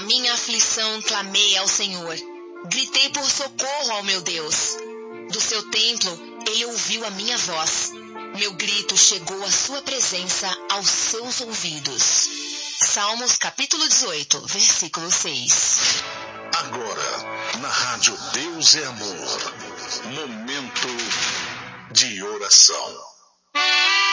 minha aflição clamei ao Senhor. Gritei por socorro ao meu Deus. Do seu templo, ele ouviu a minha voz. Meu grito chegou à sua presença, aos seus ouvidos. Salmos capítulo 18, versículo 6. Agora, na rádio Deus é Amor, momento de oração.